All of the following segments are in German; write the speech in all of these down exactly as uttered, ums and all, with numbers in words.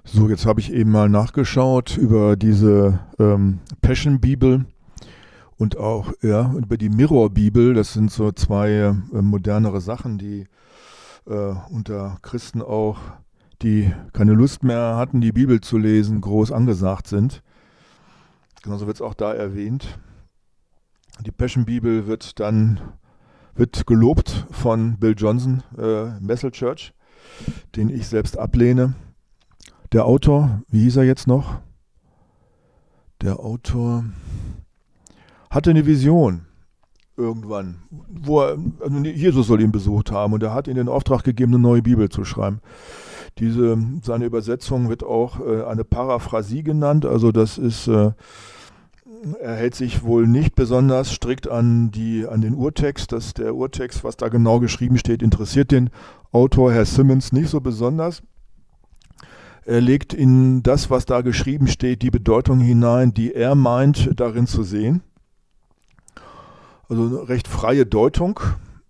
So, jetzt habe ich eben mal nachgeschaut über diese ähm, Passion-Bibel und auch ja, über die Mirror-Bibel. Das sind so zwei äh, modernere Sachen, die äh, unter Christen auch, die keine Lust mehr hatten, die Bibel zu lesen, groß angesagt sind. Genauso wird es auch da erwähnt. Die Passion-Bibel wird dann wird gelobt von Bill Johnson, äh, Bethel Church, den ich selbst ablehne. Der Autor, wie hieß er jetzt noch? Der Autor hatte eine Vision irgendwann, wo er, also Jesus soll ihn besucht haben und er hat ihm den Auftrag gegeben, eine neue Bibel zu schreiben. Diese, seine Übersetzung wird auch äh, eine Paraphrasie genannt, also das ist, äh, er hält sich wohl nicht besonders strikt an, die, an den Urtext, dass der Urtext, was da genau geschrieben steht, interessiert den Autor, Herr Simmons, nicht so besonders. Er legt in das, was da geschrieben steht, die Bedeutung hinein, die er meint, darin zu sehen. Also eine recht freie Deutung.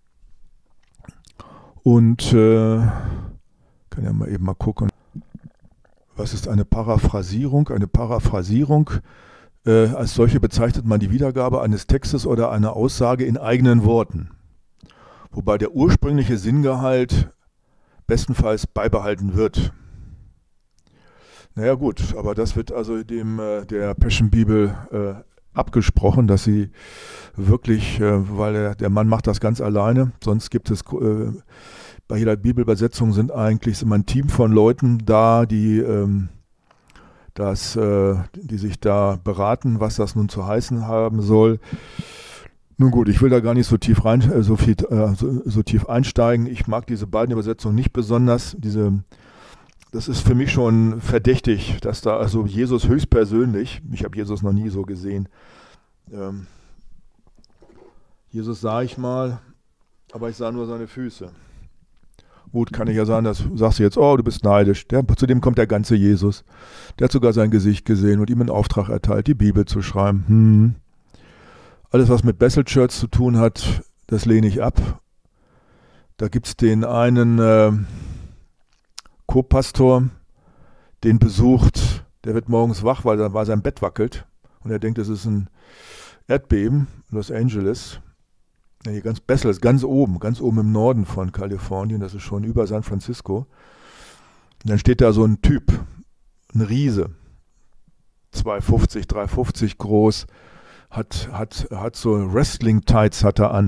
Und äh, kann ja mal eben mal gucken. Was ist eine Paraphrasierung? Eine Paraphrasierung, äh, als solche bezeichnet man die Wiedergabe eines Textes oder einer Aussage in eigenen Worten. Wobei der ursprüngliche Sinngehalt bestenfalls beibehalten wird. Naja gut, aber das wird also dem äh, der Passion Bibel äh, abgesprochen, dass sie wirklich, äh, weil der, der Mann macht das ganz alleine, sonst gibt es, äh, bei jeder Bibelübersetzung sind eigentlich immer ein Team von Leuten da, die, ähm, das, äh, die sich da beraten, was das nun zu heißen haben soll. Nun gut, ich will da gar nicht so tief rein, äh, so, viel, äh, so, so tief einsteigen. Ich mag diese beiden Übersetzungen nicht besonders, diese Das ist für mich schon verdächtig, dass da also Jesus höchstpersönlich, ich habe Jesus noch nie so gesehen, ähm, Jesus sah ich mal, aber ich sah nur seine Füße. Gut, kann ich ja sagen, das sagst du jetzt, oh, du bist neidisch. Der, zu dem kommt der ganze Jesus. Der hat sogar sein Gesicht gesehen und ihm einen Auftrag erteilt, die Bibel zu schreiben. Hm. Alles, was mit Bethel Church zu tun hat, das lehne ich ab. Da gibt es den einen äh, Co-Pastor, den besucht, der wird morgens wach, weil, weil sein Bett wackelt und er denkt, es ist ein Erdbeben in Los Angeles. Ja, hier ganz Bethel ist ganz oben, ganz oben im Norden von Kalifornien, das ist schon über San Francisco. Und dann steht da so ein Typ, ein Riese, zwei fünfzig, drei fünfzig groß, hat, hat, hat so Wrestling-Tights hat er an.